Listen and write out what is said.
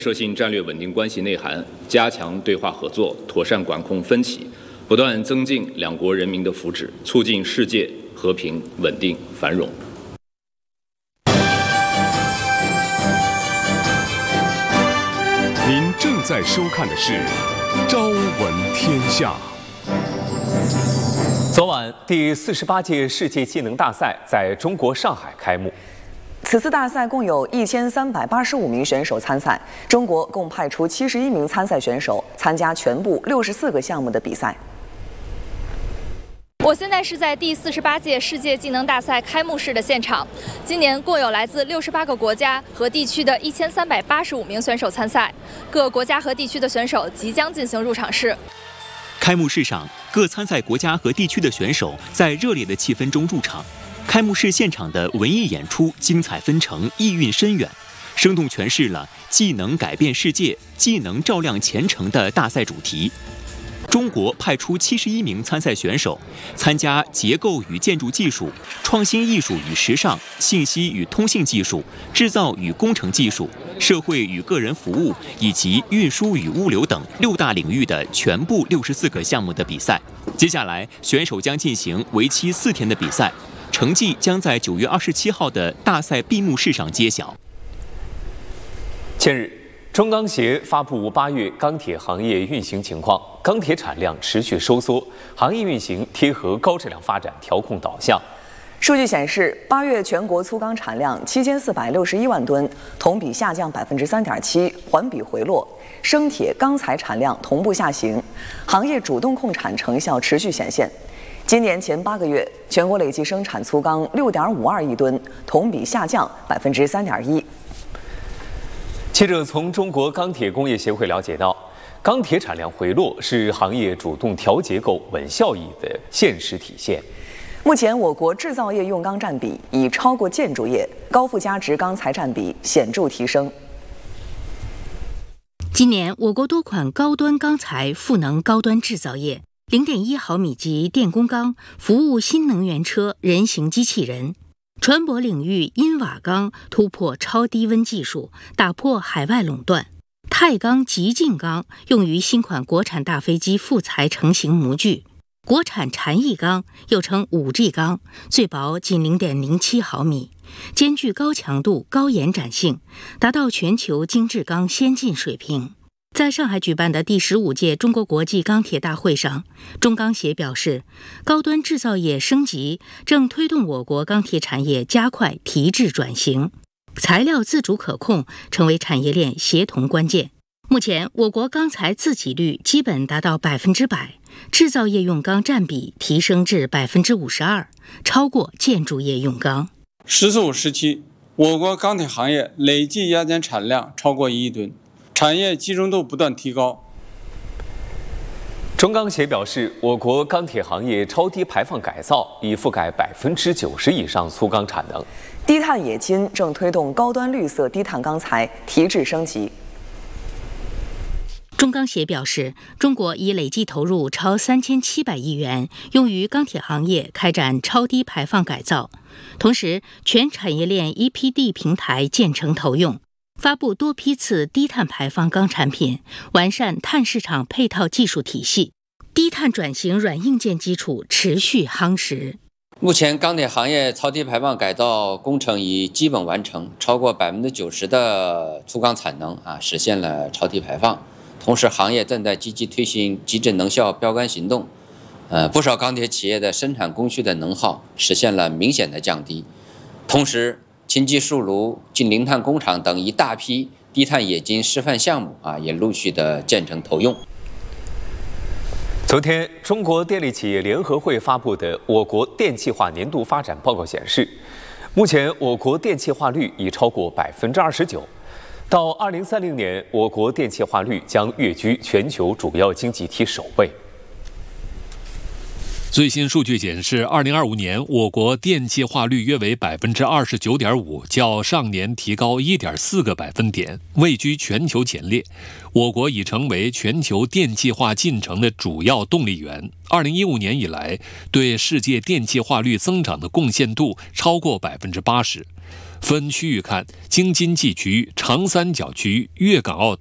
建设性战略稳定关系内涵，加强对话合作，妥善管控分歧，不断增进两国人民的福祉，促进世界和平、稳定、繁荣。 您正在收看的是《朝闻天下》。 昨晚，第48届世界技能大赛在中国上海开幕。 此次大赛共有1385名选手参赛，中国共派出71名参赛选手参加全部64个项目的比赛。 我现在是在第48届世界技能大赛开幕式的现场，今年共有来自68个国家和地区的1385名选手参赛，各国家和地区的选手即将进行入场式。 开幕式上，各参赛国家和地区的选手在热烈的气氛中入场。开幕式现场的文艺演出精彩纷呈，意蕴深远，生动诠释了“技能改变世界，技能照亮前程”的大赛主题。中国派出71名参赛选手，参加结构与建筑技术、创新艺术与时尚、信息与通信技术、制造与工程技术、社会与个人服务以及运输与物流等6大领域的全部64个项目的比赛。接下来，选手将进行为期4天的比赛。成绩将在9月27号的大赛闭幕式上揭晓。 近日，中钢协发布8月钢铁行业运行情况，钢铁产量持续收缩，行业运行贴合高质量发展调控导向。 数据显示，8月全国粗钢产量7461万吨，同比下降3.7%，环比回落。生铁、钢材产量同步下行，行业主动控产成效持续显现。今年前8个月，全国累计生产粗钢6.52亿吨，同比下降3.1%。 记者从中国钢铁工业协会了解到，钢铁产量回落是行业主动调结构、稳效益的现实体现。 目前，我国制造业用钢占比已超过建筑业，高附加值钢材占比显著提升。 今年，我国多款高端钢材赋能高端制造业。0.1毫米级电工钢服务新能源车、人形机器人；船舶领域因瓦钢突破超低温技术，打破海外垄断；钛钢极净钢用于新款国产大飞机副材成型模具；国产禅意钢又称5G 钢，最薄仅0.07毫米，兼具高强度、高延展性，达到全球精制钢先进水平。在上海举办的第15届中国国际钢铁大会上，中钢协表示，高端制造业升级正推动我国钢铁产业加快提质转型，材料自主可控成为产业链协同关键。目前，我国钢材自给率基本达到100%，制造业用钢占比提升至52%，超过建筑业用钢。 “十四五”时期，我国钢铁行业累计压减产量超过1亿吨。产业集中度不断提高。 中钢协表示，我国钢铁行业超低排放改造已覆盖90%以上粗钢产能。 低碳冶金正推动高端绿色低碳钢材提质升级。 中钢协表示，中国已累计投入超3700亿元，用于钢铁行业开展超低排放改造，同时全产业链 EPD 平台建成投用。发布多批次低碳排放钢产品，完善碳市场配套技术体系，低碳转型软硬件基础持续夯实。 目前，钢铁行业超低排放改造工程已基本完成，超过90%的粗钢产能实现了超低排放。同时，行业正在积极推行极致能效标杆行动，不少钢铁企业的生产工序的能耗实现了明显的降低。同时，氢基树炉、近零碳工厂等一大批低碳冶金示范项目也陆续的建成投用。 昨天，中国电力企业联合会发布的我国电气化年度发展报告显示，目前我国电气化率已超过29%，到2030年，我国电气化率将跃居全球主要经济体首位。 最新数据显示，2025年我国电气化率约为29.5%，较上年提高1.4个百分点，位居全球前列。我国已成为全球电气化进程的主要动力源。2015年以来，对世界电气化率增长的贡献度超过80%。 分区域看，京津冀区、长三角区、粤港澳